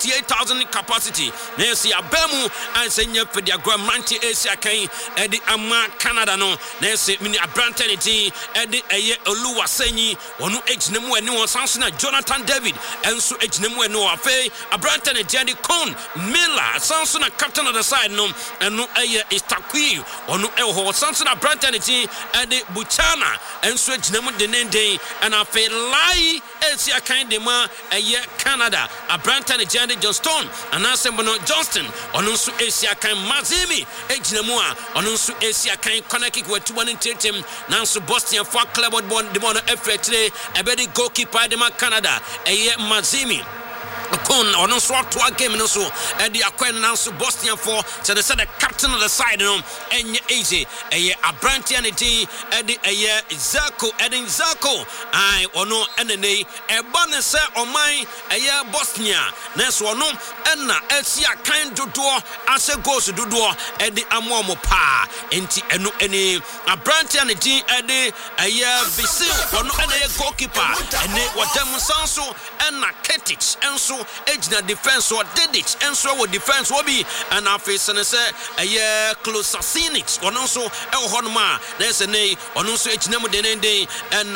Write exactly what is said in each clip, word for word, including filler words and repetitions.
twenty-eight thousand capacity na si abamu ansenya fedia Gramanti Asia kan edi ama Canada no na si mini abrantanity edi eye Oluwasenyi onu ejinemu eni won sanso na Jonathan David enso ejinemu eni wo afi abrantanity edi Con Miller sanso na captain of the side no eno eye Istakui onu eho sanso na abrantanity edi Buchana enso ejinemu denenden ana afi Lai Asia kan de ma eye Canada abrantanity edi Johnston anasembono Johnston onu nso Asia kan Mazimi ejinemu a onu nso Asia kan Connecticut with one in team nanso Boston for club board the one effort today ebedi goalkeeper de Canada eye Mazimi Con on no swap to a game no so and the acquaintance nanso Boston for so they said the captain of the side no enye easy eye abrantianity edi eye Zako edin Zako ai ono enene e bone se oman eye Bosnia nanso ono enna asia kan dodo ase goals dodo edi amomo pa enti enu eni abrantianity edi eye Bisil ono ene goalkeeper ene wadam sanso enna Ketic enso ejina defense or did it and so with defense will be and our face and say a year close Sasinic or also El Honma there's a nay on also ejinemu denende and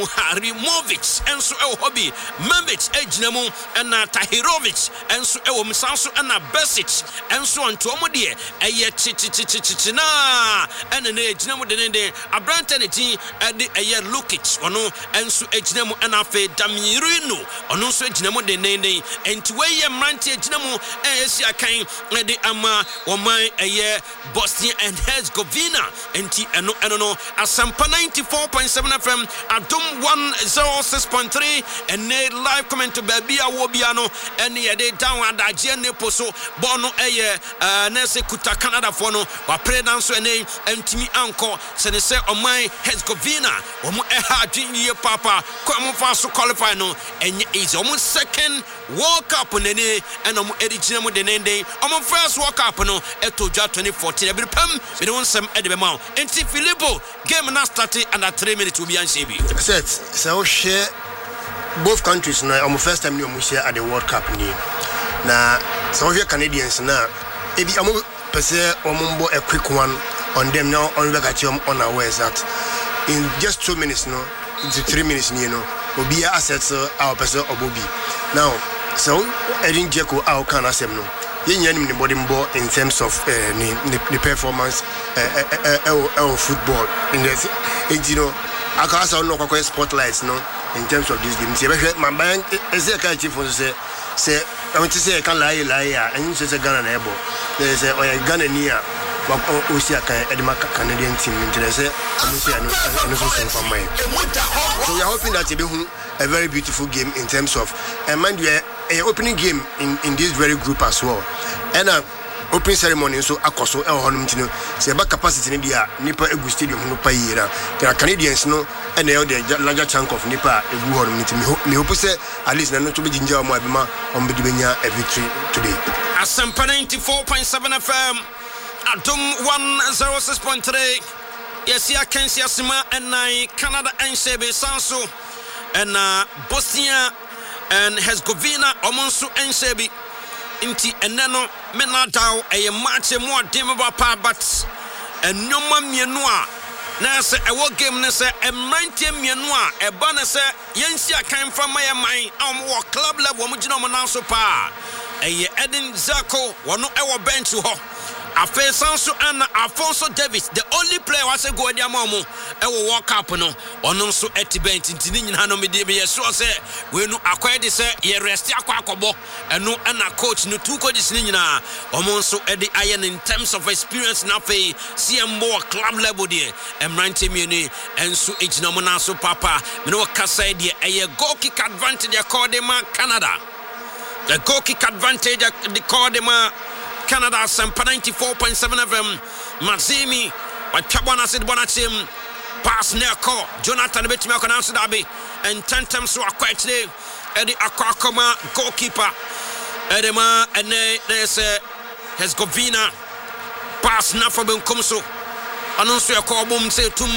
Muharimovic and so El Hobby Membic ejinemu and Tahirovic and so El Misanso and Besic and so on to Omodie a year chichichichichina and an ejinemu denende a brantanity at the a year Lukic or no and so ejinemu and our face Damirino on also ejinemu denende and way a manti ejinemu Asia kan the ama oman eye Bosnia and Herzegovina enti eno eno no Asampa ninety-four point seven F M Adum one oh six point three and ne live comment to baby awobiano and ye de down adaje ne poso bono eye nese kuta Canada for no wa pray down so ene entimi anko se ne se oman Herzegovina omo eha adwin ye papa ko mo fa so qualify no enye is omo second World Cup nene and omo edichinemu denende omo first World Cup no eto dwa twenty fourteen ebiri pam we don sem edebema enti Filippo game na start under three minutes will be anshebi set so share both countries na omo first time ni omo share at the World Cup ni na some of your Canadians na ebi omo pese omo mbo a quick one on them now on we got on our ways that in just two minutes no into three minutes ni no obi assets our person obobi now so Erin Jeko our can asem no yen ni body mbo in terms of uh, ni, the performance uh, uh, uh, uh, football in the you know akasa no kwakwa spotlights no in terms of this game say my man is a kind of say say I want to say can lie lie and say say Ghana na ebo they say oh Ghana ni a o see kan edema Canadian team in say I'm say no no so from my so we are hoping that it be a very beautiful game in terms of and mind you a opening game in in this very group as well and uh, opening ceremony so akoso e ho no ntino say back capacity ni dia nipa egu stadium no pa yira the Canadians no and the larger chunk of nipa egu ho no ntimi me hope say at least na no to be ginger mo abema on be benya a victory today. Asampa ninety-four point seven F M Adum one oh six point three yes ya Kensia Sima and nine Canada and Sebe Sanso and uh, Bosnia and Herzegovina omonso and Sebi inti eneno menadao a match more dimba pa but and nyoma mienu a na se ewo game ne se ninety mienu a e ba ne se yensia kan from my mind am wo club level mo gina mo nanso pa e Edin Zako wono ewo bench ho Afe Sanso and Alfonso Davis, the only player was a go dia momo e wo World Cup no ono so etibent ntini nyina no me de be so say we no akwai de say ye rest akwa akobo eno na coach no two coaches ni nyina omo so e de ayen in terms of experience na fe C M more club level there em ninety mini enso ejina mo na so papa me no kasa de e goal kick advantage call them Canada the goal kick advantage the call them Canada Asampa ninety-four point seven F M Mazimi Wachabwana said Bonachim pass Neko Jonathan Betty Melkonan Dabi and Tantam so quite today Eddie Aquacoma goalkeeper Edema and there's a Herzegovina pass Nafabun Kumso Announce your call boom say tum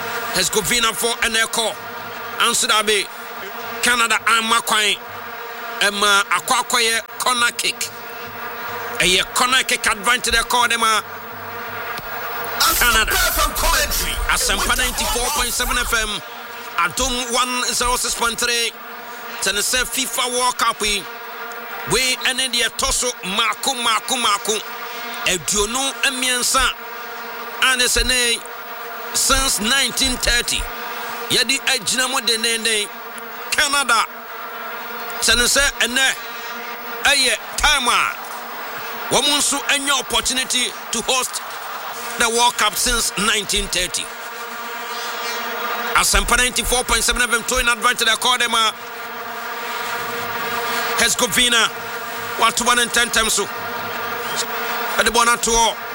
Herzegovina for an echo answer Dabi Canada and Makwai Emma akwakoye corner kick. A corner kick advantage the call them Canada. Asempa ninety-four point seven F M. Adom one oh six point three. Tennessee FIFA World Cup. We ene the toso mako mako mako. Eduonu emiensa. Anesene since nineteen thirty. Yadi ejinamo denende Canada. Tennessee ene aye time. Women so any opportunity to host the World Cup since nineteen thirty. Asempa ninety-four point seven F M to in advantage the Cordema Herzegovina what one and ten times so at the Bonato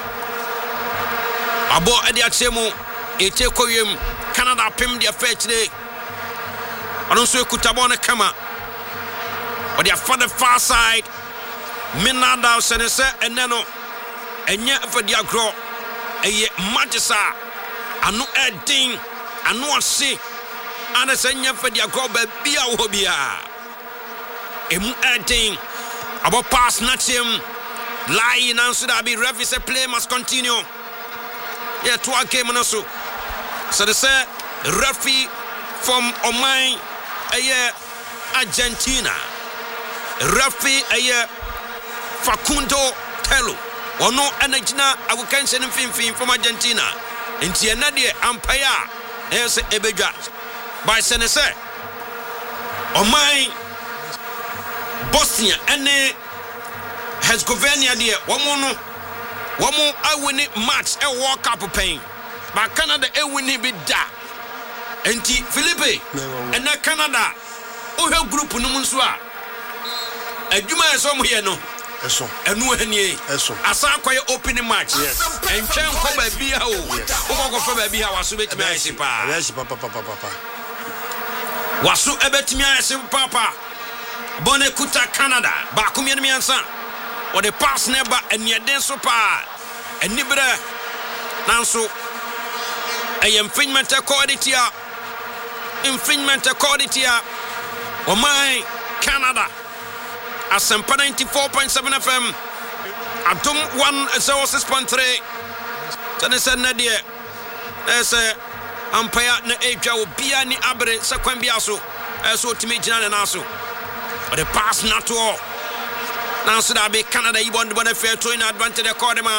Abo Edi Achemo Ete Koyem Canada Pim the affair today. I don't say Kutabona Kama but they are for the far side. Minada Senese and Nano and yet for the agro a magisa anu edding anu see and a senya for the agro be a hobia emu edding about pass not him lying answer that be ref is a play must continue. Yeah, two game and also so they say referee from Oman a year Argentina referee a year Facundo Telo ono enagina awukanse no finfin from Argentina enti enade empire ese ebedwa by senese Oman Bosnia ene Herzegovina de womo no womo awini match e World Cup pain but Canada e wini bi da enti Philippe ene Canada o he group no munso a adwuma eso mo ye no eso enu hanie eso asa kwaye opening match yes entwen ko ba bia o wo ko fa ba bia waso betimi ayese pa ayese papa papa papa waso ebetimi ayese papa bone kuta Canada ba kumye mi ansa o de pass never enieden so pa enibere nanso ay infringement quality a infringement quality a o my Canada Asempa ninety-four point seven F M Adom one oh six point three Tennessee Nadia Ese Ampaya na Eja Obia ni Abre Sekwan Biaso Eso Timi Jina Naso but the pass not to all now so that be Canada you want to fair to in advantage the Cordema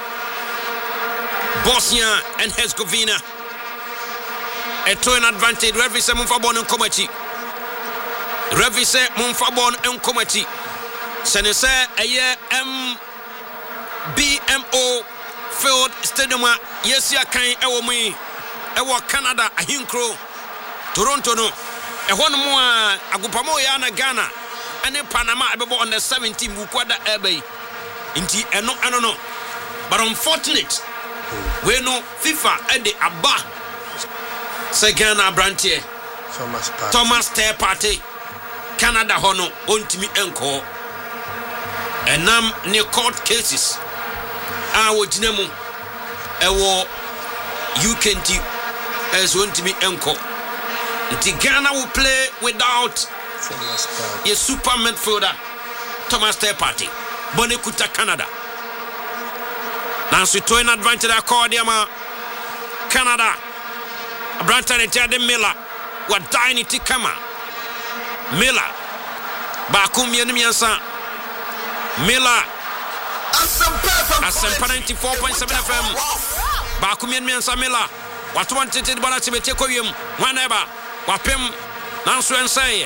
Bosnia and Herzegovina a to in advantage referee se Mumfabon and Komachi referee se Mumfabon and Komachi Senese a year M B M O Field Stadium yes ya kan ewo mi ewo Canada ahinkro Toronto no e hono mo agopamo ya na Ghana ene Panama abebo on the seventeenth bukwada ebe nti eno eno no but unfortunate we no FIFA e de aba se Ghana brantie Thomas Partey Thomas Partey Canada hono ontimi enko enam ne court cases a wojina mu ewo U K T as ontimi enko nti Ghana will play without a super midfielder Thomas Partey Bonekuta Canada now so to an advantage accordiama Canada Branton and Jade Miller what dying Tikama Miller Bakum Yanimiansa Miller Asempa ninety-four point seven F M Bakum Yanimiansa Miller what wanted to balance with Tekoyum whenever Wapim Nansu and say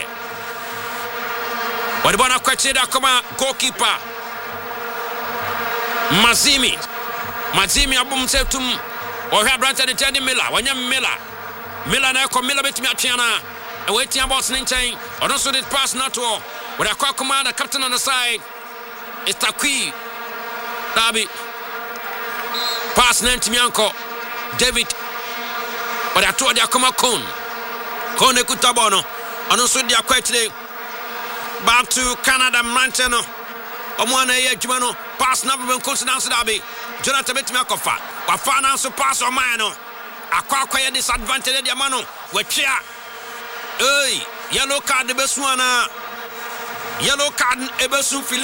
what about a question that come goalkeeper Mazimi Mazimi Abum Setum or have Branton and Jade Miller when you Miller Miller na ko Miller betimi atweana e waiting about ninety or also did pass not to with a call commander captain on the side it's Takui Dabi pass ninety Mianko David but I told you come on Kone Kutabono and also they are quite today back to Canada Manteno Omwana Yajumano pass never been close down to Dabi Jonathan Betmiakofa Wafana so pass on mine Aqua disadvantage the mano, which ya, hey, yellow card the best one. yellow card ebesu